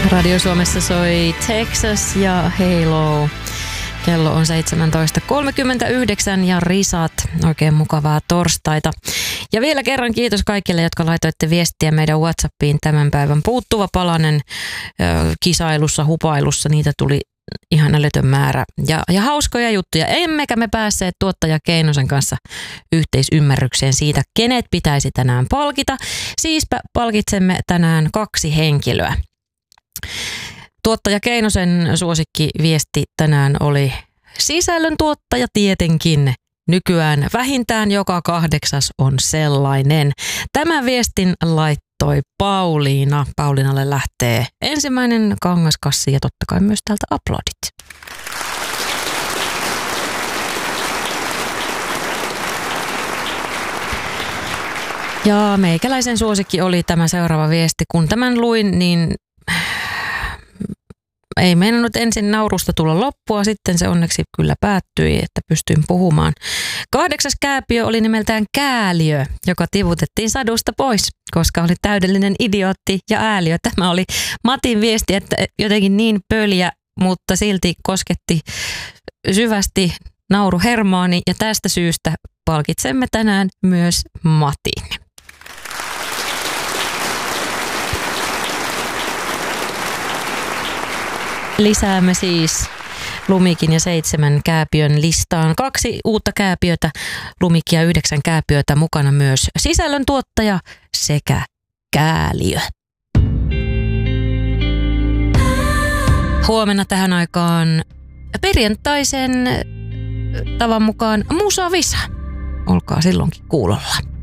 Radio Suomessa soi Texas ja Halo. Kello on 17.39 ja risat. Oikein mukavaa torstaita. Ja vielä kerran kiitos kaikille, jotka laitoitte viestiä meidän WhatsAppiin tämän päivän puuttuva palanen kisailussa, hupailussa. Niitä tuli ihan älytön määrä. Ja hauskoja juttuja. Emmekä me päässeet tuottaja Keinosen kanssa yhteisymmärrykseen siitä, kenet pitäisi tänään palkita. Siispä palkitsemme tänään 2 henkilöä. Tuottaja Keinosen suosikkiviesti tänään oli sisällöntuottaja tietenkin. Nykyään vähintään joka 8 on sellainen. Tämän viestin laittoi Pauliina. Pauliinalle lähtee ensimmäinen kangaskassi ja totta kai myös täältä aplodit. Ja meikäläisen suosikki oli tämä seuraava viesti. Kun tämän luin, niin ei meinannut ensin naurusta tulla loppua, sitten se onneksi kyllä päättyi, että pystyin puhumaan. 8. kääpiö oli nimeltään Kääliö, joka tivutettiin sadusta pois, koska oli täydellinen idiootti ja ääliö. Tämä oli Matin viesti, että jotenkin niin pöljä, mutta silti kosketti syvästi nauruhermoani ja tästä syystä palkitsemme tänään myös Matin. Lisäämme siis Lumikin ja 7 kääpiön listaan 2 uutta kääpiötä, Lumikki ja 9 kääpiötä, mukana myös sisällöntuottaja sekä Kääliö. Huomenna tähän aikaan perjantaisen tavan mukaan Musavisa. Olkaa silloinkin kuulolla.